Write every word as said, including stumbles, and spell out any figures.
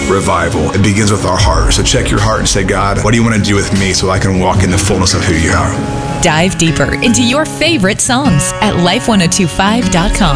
revival. It begins with our heart. So check your heart and say, God, what do you want to do with me so I can walk in the fullness of who you are? Dive deeper into your favorite songs at life ten twenty-five dot com.